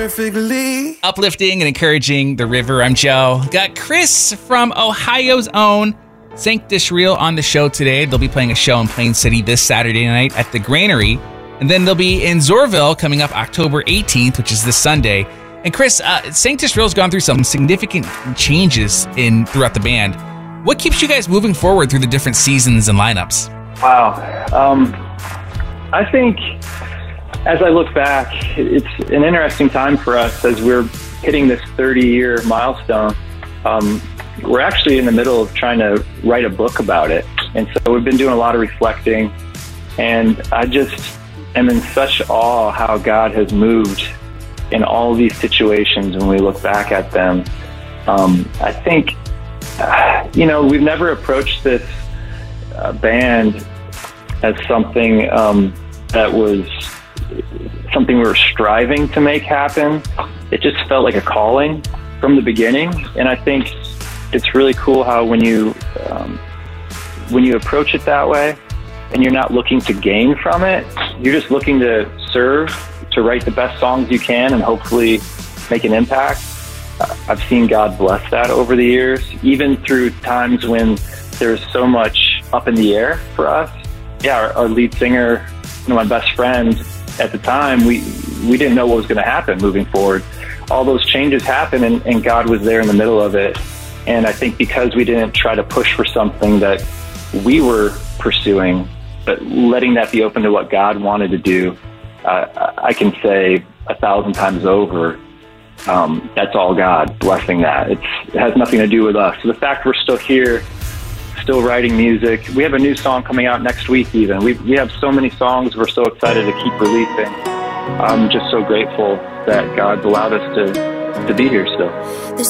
perfectly. Uplifting and encouraging the river. I'm Joe. Got Chris from Ohio's own Sanctus Real on the show today. They'll be playing a show in Plain City this Saturday night at the Granary. And then they'll be in Zorville coming up October 18th, which is this Sunday. And Chris, Sanctus Real's gone through some significant changes throughout the band. What keeps you guys moving forward through the different seasons and lineups? Wow. I think as I look back, it's an interesting time for us as we're hitting this 30-year milestone. We're actually in the middle of trying to write a book about it. And so we've been doing a lot of reflecting. And I just am in such awe how God has moved in all these situations when we look back at them. I think, we've never approached this band as something that was something we were striving to make happen. It just felt like a calling from the beginning. And I think it's really cool how when you approach it that way and you're not looking to gain from it, you're just looking to serve, to write the best songs you can and hopefully make an impact. I've seen God bless that over the years, even through times when there's so much up in the air for us. Yeah, our lead singer, my best friend at the time, we didn't know what was going to happen moving forward. All those changes happened and God was there in the middle of it. And I think because we didn't try to push for something that we were pursuing, but letting that be open to what God wanted to do, I can say 1,000 times over, that's all God blessing that. It has nothing to do with us. So the fact we're still here, still writing music. We have a new song coming out next week even. We have so many songs we're so excited to keep releasing. I'm just so grateful that God's allowed us to be here still.